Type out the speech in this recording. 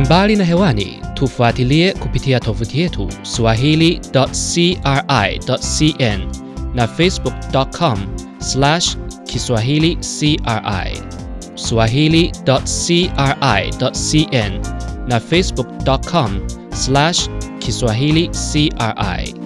Mbali na hewani, tufuatilie kupitia tovuti yetu swahili.cri.cn na facebook.com/kiswahilicri, swahili.cri.cn na facebook.com/kiswahilicri.